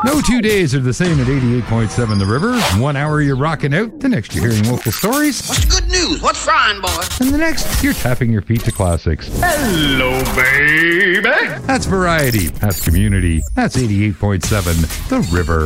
No 2 days are the same at 88.7 The River. 1 hour you're rocking out, the next you're hearing local stories. What's the good news? What's frying, boy? And the next, you're tapping your feet to classics. Hello, baby. That's variety. That's community. That's 88.7 The River.